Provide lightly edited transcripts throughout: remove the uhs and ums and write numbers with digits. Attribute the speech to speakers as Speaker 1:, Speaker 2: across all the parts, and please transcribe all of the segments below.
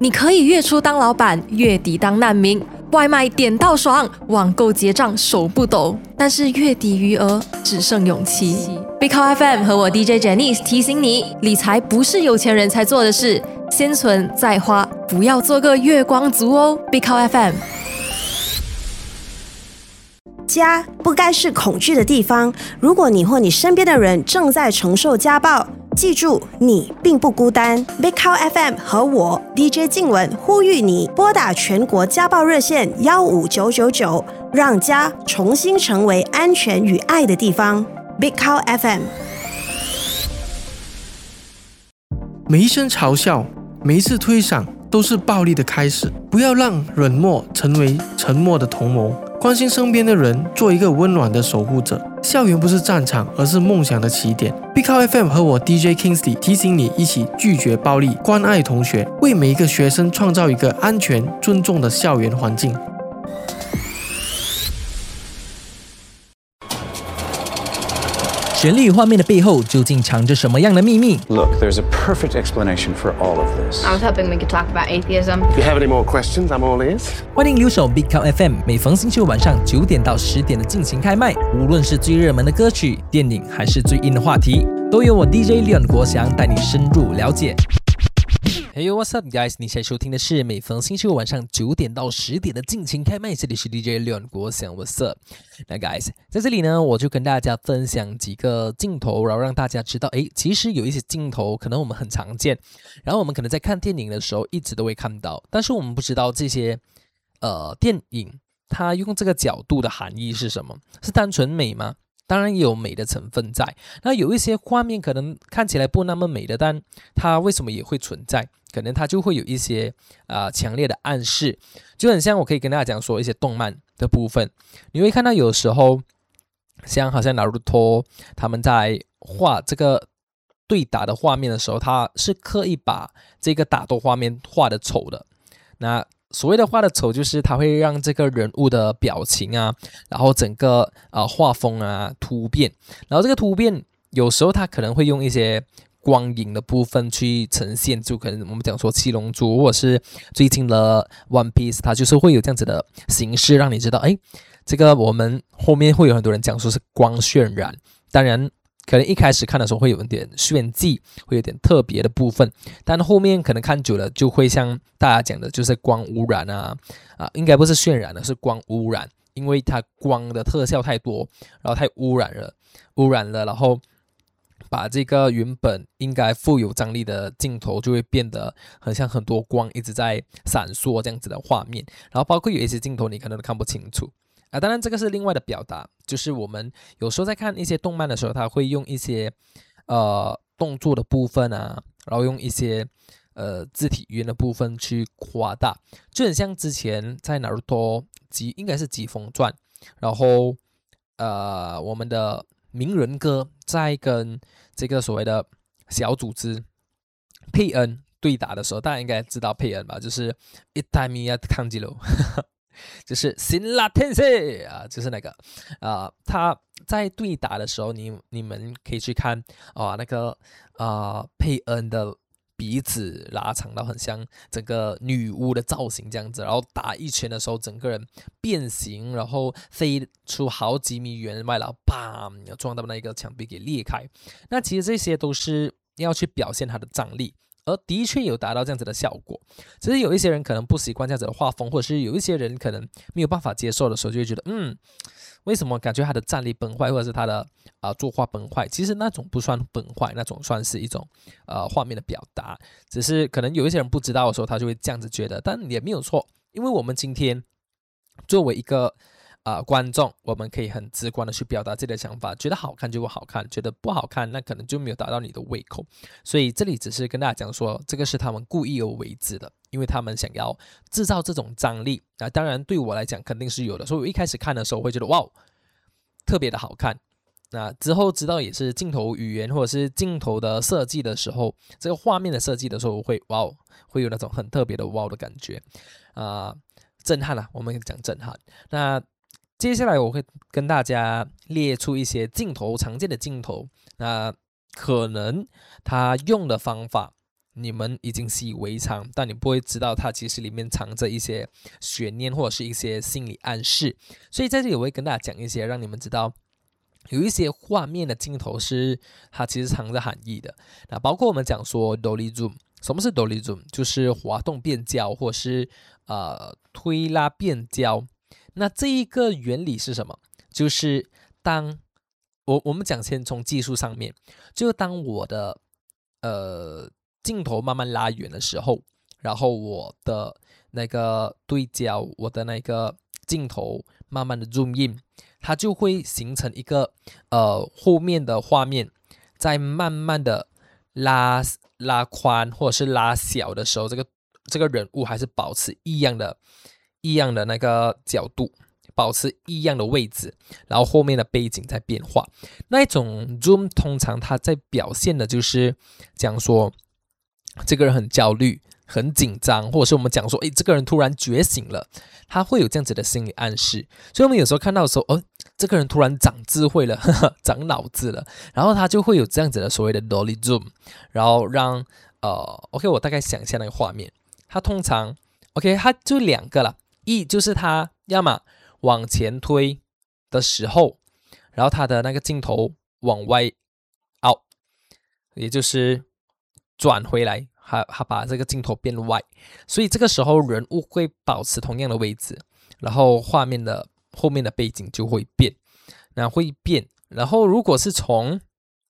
Speaker 1: 你可以月初当老板，月底当难民，外卖点到爽，网购结账手不抖，但是月底余额只剩勇气。Big Cow FM 和我 DJ Janice 提醒你，理财不是有钱人才做的事，先存再花，不要做个月光族哦。Big Cow FM。
Speaker 2: 家不该是恐惧的地方。如果你或你身边的人正在承受家暴，记住，你并不孤单。Big Cow FM 和我 DJ 静雯呼吁你拨打全国家暴热线15999，让家重新成为安全与爱的地方。Big Cow FM。
Speaker 3: 每一声嘲笑，每一次推搡，都是暴力的开始。不要让冷漠成为沉默的同谋。关心身边的人，做一个温暖的守护者。校园不是战场，而是梦想的起点。Big Cow FM 和我 DJ Kingsley 提醒你，一起拒绝暴力，关爱同学，为每一个学生创造一个安全、尊重的校园环境。
Speaker 4: 绚丽画面的背后究竟藏着什么样的秘密
Speaker 5: Look, there's a perfect explanation for all of this.
Speaker 6: I was hoping we could talk about atheism.
Speaker 7: If you have any more questions, I'm all ears.
Speaker 4: 欢迎留守 Big Cow FM， 每逢星期五晚上9点到10点的尽情开麦。无论是最热门的歌曲、电影，还是最硬的话题，都由我 DJ Leon 国祥带你深入了解。Hey what's up guys， 你现在收听的是每逢星期五晚上9点到10点的尽情开麦，这里是 DJ Leon 国祥 What's up。 那 guys 在这里呢，我就跟大家分享几个镜头，然后让大家知道其实有一些镜头可能我们很常见，然后我们可能在看电影的时候一直都会看到，但是我们不知道这些电影它用这个角度的含义是什么，是单纯美吗？当然也有美的成分在，那有一些画面可能看起来不那么美的，但它为什么也会存在？可能它就会有一些强烈的暗示，就很像我可以跟大家讲说一些动漫的部分，你会看到有时候好像 Naruto 他们在画这个对打的画面的时候，他是刻意把这个打斗画面画的丑的。那所谓的画的丑，就是它会让这个人物的表情啊，然后整个画风啊突变，然后这个突变有时候它可能会用一些光影的部分去呈现，就可能我们讲说七龙珠，或者是最近的 One Piece， 它就是会有这样子的形式，让你知道，这个我们后面会有很多人讲说是光渲染，当然可能一开始看的时候会有点炫技，会有点特别的部分，但后面可能看久了就会像大家讲的，就是光污染应该不是渲染的，是光污染，因为它光的特效太多，然后太污染了，然后把这个原本应该富有张力的镜头就会变得很像很多光一直在闪烁这样子的画面，然后包括有一些镜头你可能都看不清楚当然这个是另外的表达，就是我们有时候在看一些动漫的时候，他会用一些动作的部分然后用一些肢体语言的部分去夸大，就很像之前在 Naruto 应该是疾风传，然后我们的鸣人哥在跟这个所谓的小组织佩恩对打的时候，大家应该知道佩恩吧，就是Itamiya Tanjiro 就是辛拉天色就是那个他在对打的时候，你们可以去看那个佩恩的鼻子拉长到很像整个女巫的造型这样子，然后打一拳的时候整个人变形，然后飞出好几米远外，然后砰撞到那个墙壁给裂开。那其实这些都是要去表现它的张力，而的确有达到这样子的效果，只是有一些人可能不习惯这样子的画风，或者是有一些人可能没有办法接受的时候，就会觉得为什么感觉他的战力崩坏，或者是他的作画崩坏？其实那种不算崩坏，那种算是一种画面的表达，只是可能有一些人不知道的时候，他就会这样子觉得，但也没有错，因为我们今天作为一个观众，我们可以很直观的去表达自己的想法，觉得好看就会好看，觉得不好看那可能就没有达到你的胃口，所以这里只是跟大家讲说，这个是他们故意而为之的，因为他们想要制造这种张力当然对我来讲肯定是有的，所以我一开始看的时候会觉得哇特别的好看，那之后知道也是镜头语言或者是镜头的设计的时候，这个画面的设计的时候会有那种很特别的的感觉震撼我们讲震撼。那接下来我会跟大家列出一些镜头常见的镜头，那可能他用的方法你们已经习以为常，但你不会知道它其实里面藏着一些悬念或者是一些心理暗示。所以在这里我会跟大家讲一些，让你们知道有一些画面的镜头是它其实藏着含义的。那包括我们讲说 Dolly Zoom， 什么是 Dolly Zoom？ 就是滑动变焦或是推拉变焦。那这一个原理是什么？就是当我们讲先从技术上面，就当我的镜头慢慢拉远的时候，然后我的那个对焦，我的那个镜头慢慢的 zoom in， 它就会形成一个后面的画面在慢慢的拉宽或者是拉小的时候，这个人物还是保持一样的那个角度，保持一样的位置，然后后面的背景在变化。那一种 zoom 通常它在表现的就是讲说这个人很焦虑很紧张，或者是我们讲说这个人突然觉醒了，他会有这样子的心理暗示。所以我们有时候看到的时候这个人突然长智慧了长脑子了，然后他就会有这样子的所谓的 Dolly Zoom， 然后让OK 我大概想一下那个画面，他通常 OK 他就两个啦，一就是他要么往前推的时候，然后他的那个镜头往外 out， 也就是转回来，他把这个镜头变外，所以这个时候人物会保持同样的位置，然后画面的后面的背景就会变，然后如果是从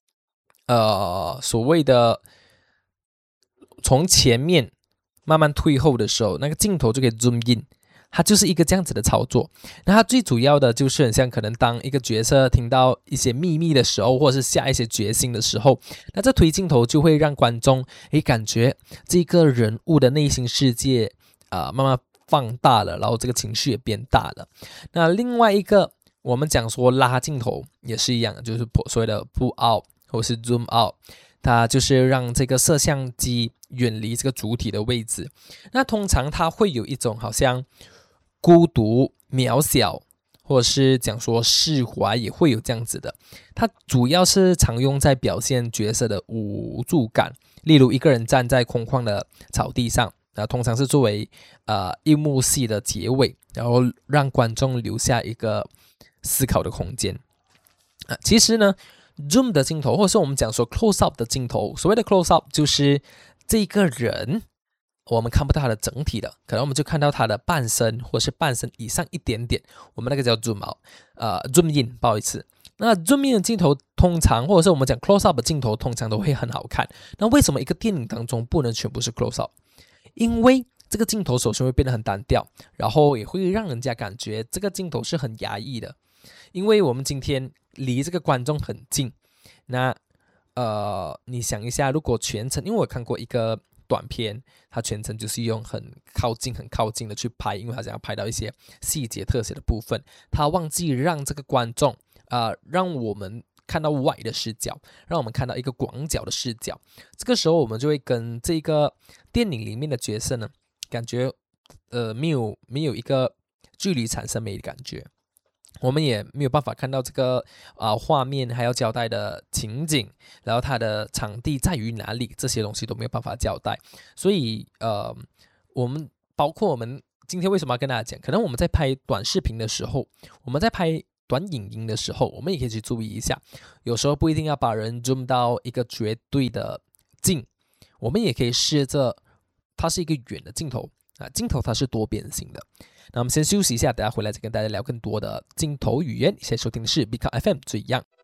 Speaker 4: 所谓的从前面慢慢退后的时候，那个镜头就可以 zoom in，它就是一个这样子的操作。那它最主要的就是很像可能当一个角色听到一些秘密的时候，或者是下一些决心的时候，那这推镜头就会让观众感觉这个人物的内心世界慢慢放大了，然后这个情绪也变大了。那另外一个我们讲说拉镜头也是一样，就是所谓的 pull out 或是 zoom out， 它就是让这个摄像机远离这个主体的位置。那通常它会有一种好像孤独渺小，或者是讲说释怀，也会有这样子的。它主要是常用在表现角色的无助感，例如一个人站在空旷的草地上，通常是作为一幕戏的结尾，然后让观众留下一个思考的空间。其实呢 zoom 的镜头，或者是我们讲说 close up 的镜头，所谓的 close up 就是这个人我们看不到他的整体的，可能我们就看到他的半身或是半身以上一点点，我们那个叫 zoom out zoom in， 不好意思。那 zoom in 的镜头通常，或者是我们讲 close up 的镜头通常都会很好看。那为什么一个电影当中不能全部是 close up？ 因为这个镜头首先会变得很单调，然后也会让人家感觉这个镜头是很压抑的。因为我们今天离这个观众很近，那你想一下，如果全程，因为我看过一个短片，它全程就是用很靠近的去拍，因为他想要拍到一些细节特写的部分，他忘记让这个观众让我们看到外的视角，让我们看到一个广角的视角。这个时候我们就会跟这个电影里面的角色呢，感觉没有一个距离产生美的感觉，我们也没有办法看到这个画面还要交代的情景，然后它的场地在于哪里，这些东西都没有办法交代。所以我们包括我们今天为什么要跟大家讲，可能我们在拍短视频的时候，我们在拍短影音的时候，我们也可以去注意一下，有时候不一定要把人 zoom 到一个绝对的近，我们也可以试着它是一个远的镜头镜头它是多边形的。那我们先休息一下，等下回来再跟大家聊更多的镜头语言。现在收听的是 Big FM 最样。